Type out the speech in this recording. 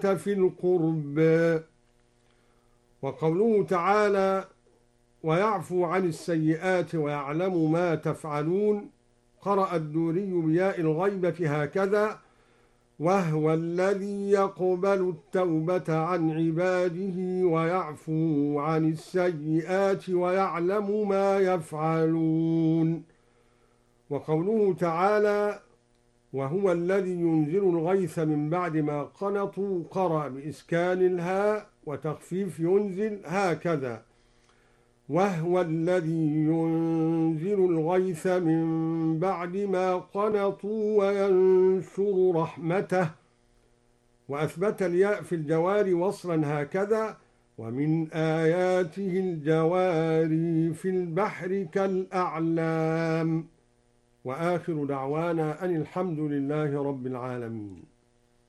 في القربى. وقوله تعالى ويعفو عن السيئات ويعلم ما تفعلون، قرأ الدوري بياء الغيبة هكذا: وهو الذي يقبل التوبة عن عباده ويعفو عن السيئات ويعلم ما يفعلون. وقوله تعالى وهو الذي ينزل الغيث من بعد ما قنطوا، قرأ بإسكان الهاء وتخفيف ينزل هكذا: وهو الذي ينزل الغيث من بعد ما قنطوا وينشر رحمته. وأثبت الياء في الجوار وصلا هكذا: ومن آياته الجواري في البحر كالأعلام. وآخر دعوانا أن الحمد لله رب العالمين.